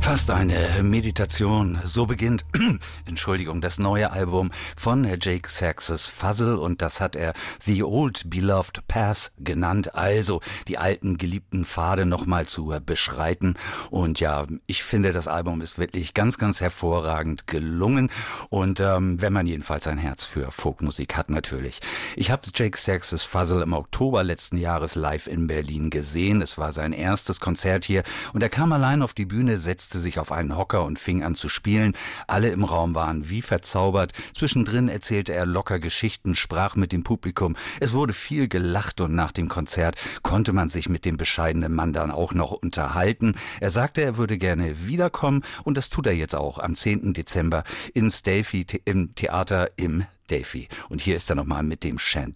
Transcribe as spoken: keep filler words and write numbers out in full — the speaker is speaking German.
Fast eine Meditation. So beginnt, Entschuldigung, das neue Album von Jake Saxes Fuzzle, und das hat er The Old Beloved Path genannt, also die alten geliebten Pfade nochmal zu beschreiten. Und ja, ich finde, das Album ist wirklich ganz, ganz hervorragend gelungen, und ähm, wenn man jedenfalls ein Herz für Folkmusik hat, natürlich. Ich habe Jake Saxes Fuzzle im Oktober letzten Jahres live in Berlin gesehen. Es war sein erstes Konzert hier, und er kam allein auf die Bühne, setzte sich auf einen Hocker und fing an zu spielen. Alle im Raum waren wie verzaubert. Zwischendrin erzählte er locker Geschichten, sprach mit dem Publikum. Es wurde viel gelacht, und nach dem Konzert konnte man sich mit dem bescheidenen Mann dann auch noch unterhalten. Er sagte, er würde gerne wiederkommen, und das tut er jetzt auch am zehnten Dezember ins Delphi im Theater im Delphi. Und hier ist er nochmal mit dem Shanty.